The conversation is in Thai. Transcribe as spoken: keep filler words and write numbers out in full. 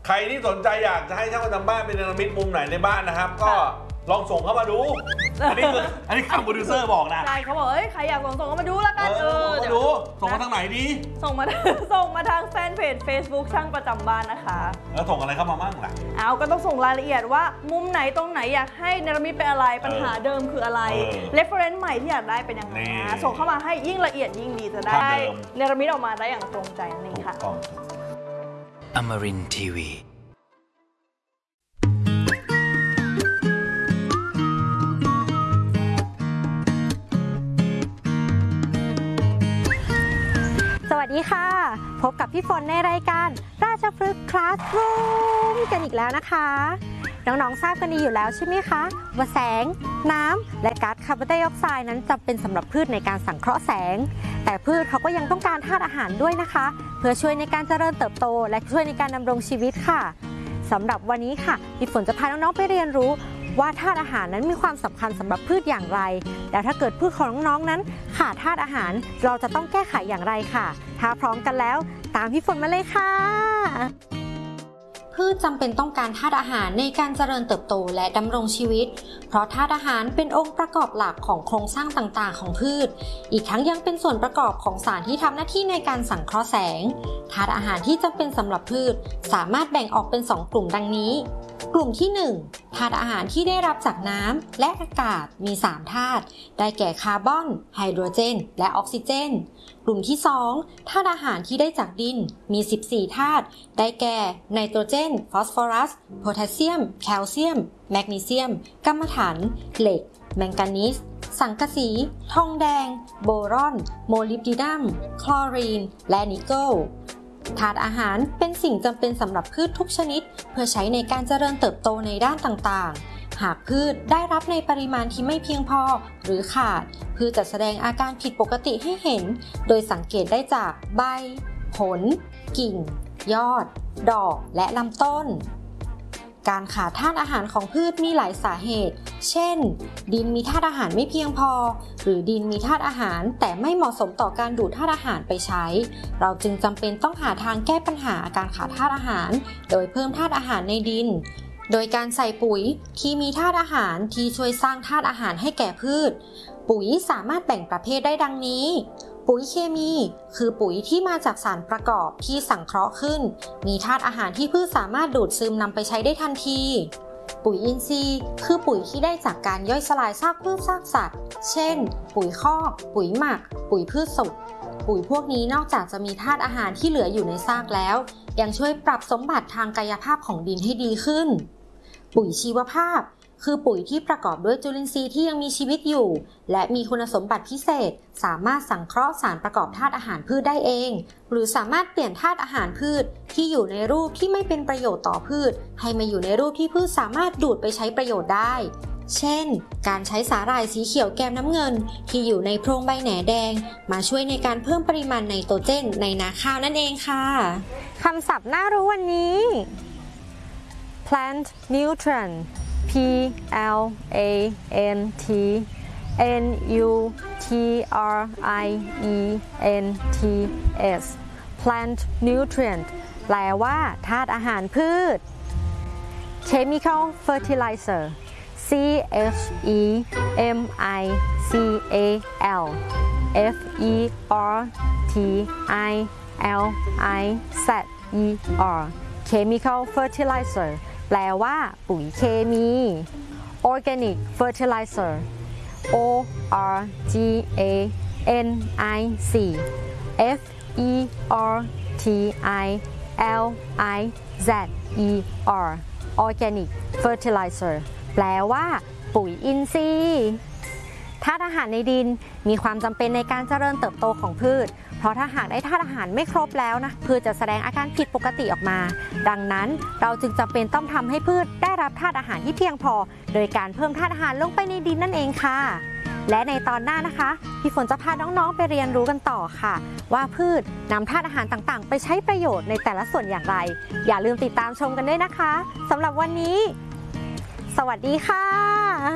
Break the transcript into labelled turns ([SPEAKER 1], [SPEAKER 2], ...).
[SPEAKER 1] ใครที่สนใจอยากจะให้ช่างประจำบ้านเป็นเนรมิตมุมไหนในบ้านนะครับก็ลองส่งเข้ามาดูอันนี้คืออันนี้ข้างโปรดิวเซอร์บอกนะ
[SPEAKER 2] ใช่เขาบอกเอ้ยใครอยากส่งส่งเข้ามาดูแล้วกันเออ
[SPEAKER 1] เดี๋ยวดูส่งมาทางไหนดี
[SPEAKER 2] ส่งมาส่งมาทางแฟนเพจ Facebook ช่างประจำบ้านนะคะ
[SPEAKER 1] แล้วส่งอะไรเข้ามาบ้างล่ะ
[SPEAKER 2] เอาก็ต้องส่งรายละเอียดว่ามุมไหนตรงไหนอยากให้เนรมิตเป็นอะไรปัญหาเดิมคืออะไร reference ใหม่ที่อยากได้เป็นยังไงส่งเข้ามาให้ยิ่งละเอียดยิ่งดีจะได้เนรมิตออกมาได้อย่างตรงใจนั่นเองค่ะ
[SPEAKER 3] Amarin ที วี
[SPEAKER 4] สวัสดีค่ะพบกับพี่ฝนในรายการราชพฤกษ์คลาสรูมกันอีกแล้วนะคะน้องๆทราบกันดีอยู่แล้วใช่ไหมคะว่าแสงน้ำและก๊าซคาร์บอนไดออกไซด์นั้นจำเป็นสำหรับพืชในการสังเคราะห์แสงแต่พืชเขาก็ยังต้องการธาตุอาหารด้วยนะคะเพื่อช่วยในการเจริญเติบโตและช่วยในการดำรงชีวิตค่ะสำหรับวันนี้ค่ะพี่ฝนจะพาน้องๆไปเรียนรู้ว่าธาตุอาหารนั้นมีความสำคัญสำหรับพืชอย่างไรแล้วถ้าเกิดพืชของน้องๆนั้นขาดธาตุอาหารเราจะต้องแก้ไขอย่างไรค่ะถ้าพร้อมกันแล้วตามพี่ฝนมาเลยค่ะพืชจำเป็นต้องการธาตุอาหารในการเจริญเติบโตและดำรงชีวิตเพราะธาตุอาหารเป็นองค์ประกอบหลักของโครงสร้างต่างๆของพืชอีกทั้งยังเป็นส่วนประกอบของสารที่ทำหน้าที่ในการสังเคราะห์แสงธาตุอาหารที่จำเป็นสำหรับพืชสามารถแบ่งออกเป็นสองกลุ่มดังนี้กลุ่มที่หนึ่งธาตุอาหารที่ได้รับจากน้ำและอากาศมีสามธาตุได้แก่คาร์บอนไฮโดรเจนและออกซิเจนกลุ่มที่สองธาตุอาหารที่ได้จากดินมีสิบสี่ธาตุได้แก่ไนโตรเจนฟอสฟอรัสโพแทสเซียมแคลเซียมแมกนีเซียมกัมมันถันเหล็กแมงกานีสสังกะสีทองแดงโบรอนโมลิบดีนัมคลอรีนและนิกเกิลธาตุอาหารเป็นสิ่งจำเป็นสำหรับพืชทุกชนิดเพื่อใช้ในการเจริญเติบโตในด้านต่างๆหากพืชได้รับในปริมาณที่ไม่เพียงพอหรือขาดพืชจะแสดงอาการผิดปกติให้เห็นโดยสังเกตได้จากใบผลกิ่งยอดดอกและลำต้นการขาดธาตุอาหารของพืชมีหลายสาเหตุเช่นดินมีธาตุอาหารไม่เพียงพอหรือดินมีธาตุอาหารแต่ไม่เหมาะสมต่อการดูดธาตุอาหารไปใช้เราจึงจำเป็นต้องหาทางแก้ปัญหาการขาดธาตุอาหารโดยเพิ่มธาตุอาหารในดินโดยการใส่ปุ๋ยที่มีธาตุอาหารที่ช่วยสร้างธาตุอาหารให้แก่พืชปุ๋ยสามารถแบ่งประเภทได้ดังนี้ปุ๋ยเคมีคือปุ๋ยที่มาจากสารประกอบที่สังเคราะห์ขึ้นมีธาตุอาหารที่พืชสามารถดูดซึมนำไปใช้ได้ทันทีปุ๋ยอินทรีย์คือปุ๋ยที่ได้จากการย่อยสลายซากพืชซากสัตว์เช่นปุ๋ยคอกปุ๋ยหมักปุ๋ยพืชสดปุ๋ยพวกนี้นอกจากจะมีธาตุอาหารที่เหลืออยู่ในซากแล้วยังช่วยปรับสมบัติทางกายภาพของดินให้ดีขึ้นปุ๋ยชีวภาพคือปุ๋ยที่ประกอบด้วยจุลินทรีย์ที่ยังมีชีวิตอยู่และมีคุณสมบัติพิเศษสามารถสังเคราะห์สารประกอบธาตุอาหารพืชได้เองหรือสามารถเปลี่ยนธาตุอาหารพืชที่อยู่ในรูปที่ไม่เป็นประโยชน์ต่อพืชให้มาอยู่ในรูปที่พืชสามารถดูดไปใช้ประโยชน์ได้เช่นการใช้สาหร่ายสีเขียวแกมน้ำเงินที่อยู่ในโพรงใบแหน่แดงมาช่วยในการเพิ่มปริมาณไนโตรเจนในนาข้าวนั่นเองค่ะคำศัพท์น่ารู้วันนี้ plant nutrient P L A N T N U T R I E N T S Plant Nutrient แปลว่าธาตุอาหารพืช Chemical Fertilizer C H E M I C A L F E R T I L I Z E R Chemical Fertilizerแปลว่าปุ๋ยเคมี Organic Fertilizer O R G A N I C F E R T I L I Z E R Organic Fertilizer แปลว่าปุ๋ยอินทรีย์ธาตุอาหารในดินมีความจำเป็นในการเจริญเติบโตของพืชเพราะถ้าหากได้ธาตุอาหารไม่ครบแล้วนะพืชจะแสดงอาการผิดปกติออกมาดังนั้นเราจึงจำเป็นต้องทำให้พืชได้รับธาตุอาหารที่เพียงพอโดยการเพิ่มธาตุอาหารลงไปในดินนั่นเองค่ะและในตอนหน้านะคะพี่ฝนจะพาน้องๆไปเรียนรู้กันต่อค่ะว่าพืชนำธาตุอาหารต่างๆไปใช้ประโยชน์ในแต่ละส่วนอย่างไรอย่าลืมติดตามชมกันด้วยนะคะสำหรับวันนี้สวัสดีค่ะ